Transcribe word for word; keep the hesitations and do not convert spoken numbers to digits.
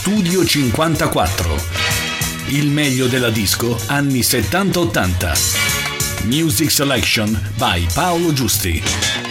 Studio cinquantaquattro. Il meglio della disco anni settanta ottanta. Music Selection by Paolo Giusti.